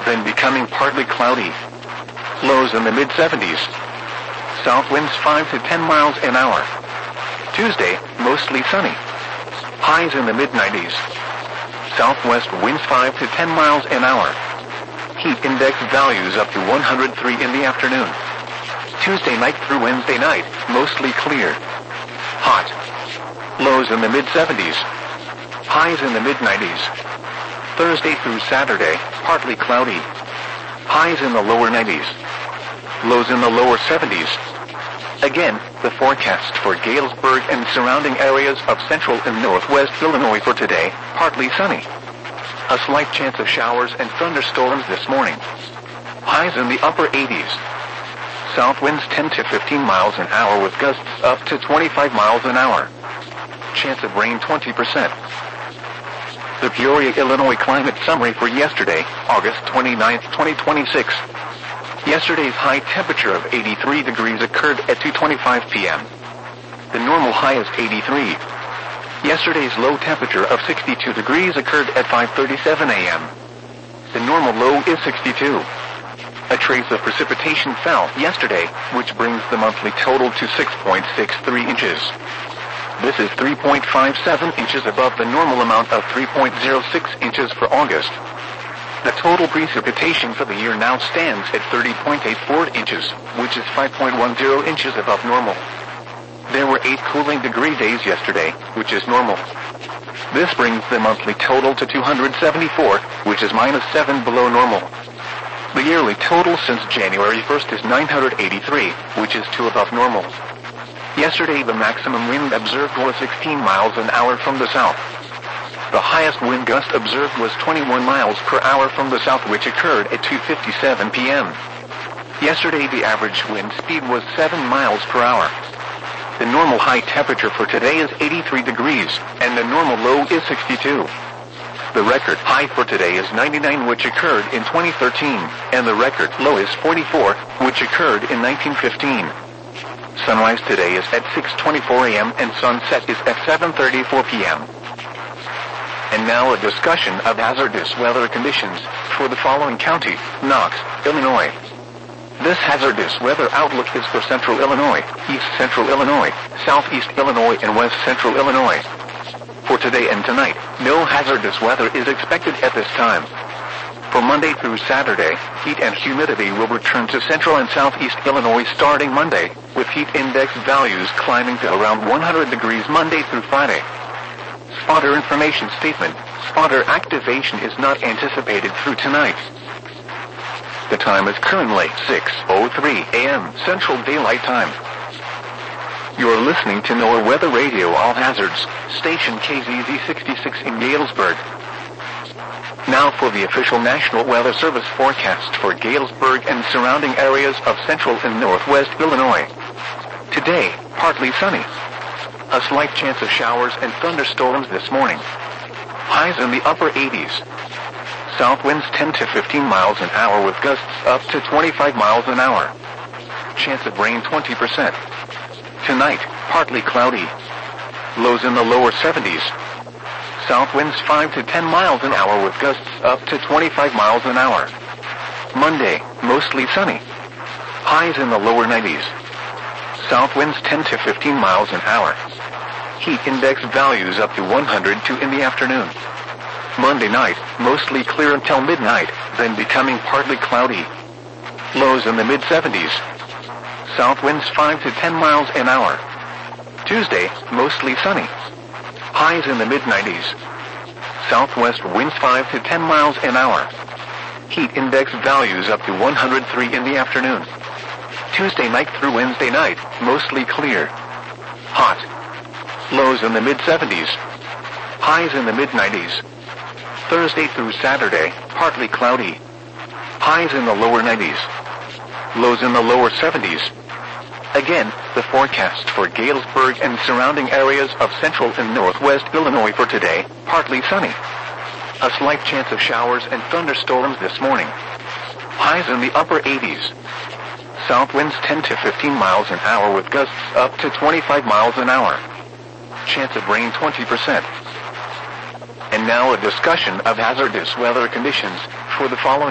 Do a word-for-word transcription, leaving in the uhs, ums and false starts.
then becoming partly cloudy. Lows in the mid seventies. South winds five to ten miles an hour. Tuesday, mostly sunny. Highs in the mid nineties. Southwest winds five to ten miles an hour. Heat index values up to one hundred three in the afternoon. Tuesday night through Wednesday night, mostly clear. Hot. Lows in the mid seventies. Highs in the mid nineties. Thursday through Saturday, partly cloudy. Highs in the lower nineties. Lows in the lower seventies. Again, the forecast for Galesburg and surrounding areas of central and northwest Illinois for today, partly sunny. A slight chance of showers and thunderstorms this morning. Highs in the upper eighties. South winds ten to fifteen miles an hour with gusts up to twenty-five miles an hour. Chance of rain twenty percent. The Peoria, Illinois climate summary for yesterday, August twenty-ninth, twenty twenty-six. Yesterday's high temperature of eighty-three degrees occurred at two twenty-five p m The normal high is eighty-three. Yesterday's low temperature of sixty-two degrees occurred at five thirty-seven a m The normal low is sixty-two. A trace of precipitation fell yesterday, which brings the monthly total to six point six three inches. This is three point five seven inches above the normal amount of three point zero six inches for August. The total precipitation for the year now stands at thirty point eight four inches, which is five point one zero inches above normal. There were eight cooling degree days yesterday, which is normal. This brings the monthly total to two hundred seventy-four, which is minus seven below normal. The yearly total since January first is nine hundred eighty-three, which is two above normal. Yesterday the maximum wind observed was sixteen miles an hour from the south. The highest wind gust observed was twenty-one miles per hour from the south, which occurred at two fifty-seven p m Yesterday the average wind speed was seven miles per hour. The normal high temperature for today is eighty-three degrees, and the normal low is sixty-two. The record high for today is ninety-nine, which occurred in twenty thirteen, and the record low is forty-four, which occurred in nineteen fifteen. Sunrise today is at six twenty-four a m and sunset is at seven thirty-four p m And now a discussion of hazardous weather conditions for the following county: Knox, Illinois. This hazardous weather outlook is for central Illinois, east central Illinois, southeast Illinois, and west central Illinois. For today and tonight, no hazardous weather is expected at this time. For Monday through Saturday, heat and humidity will return to central and southeast Illinois starting Monday, with heat index values climbing to around one hundred degrees Monday through Friday. Spotter information statement: spotter activation is not anticipated through tonight. The time is currently six oh three a m Central Daylight Time. You're listening to NOAA Weather Radio All Hazards, station K Z Z sixty-six in Galesburg. Now for the official National Weather Service forecast for Galesburg and surrounding areas of central and northwest Illinois. Today, partly sunny. A slight chance of showers and thunderstorms this morning. Highs in the upper eighties. South winds ten to fifteen miles an hour with gusts up to twenty-five miles an hour. Chance of rain twenty percent. Tonight, partly cloudy. Lows in the lower seventies. South winds five to ten miles an hour with gusts up to twenty-five miles an hour. Monday, mostly sunny. Highs in the lower nineties. South winds ten to fifteen miles an hour. Heat index values up to one hundred two in the afternoon. Monday night, mostly clear until midnight, then becoming partly cloudy. Lows in the mid seventies. South winds five to ten miles an hour. Tuesday, mostly sunny. Highs in the mid nineties. Southwest winds five to ten miles an hour. Heat index values up to one hundred three in the afternoon. Tuesday night through Wednesday night, mostly clear. Hot. Lows in the mid seventies. Highs in the mid nineties. Thursday through Saturday, partly cloudy. Highs in the lower nineties. Lows in the lower seventies. Again, the forecast for Galesburg and surrounding areas of central and northwest Illinois for today, partly sunny. A slight chance of showers and thunderstorms this morning. Highs in the upper eighties. South winds ten to fifteen miles an hour with gusts up to twenty-five miles an hour. Chance of rain twenty percent. And now a discussion of hazardous weather conditions for the following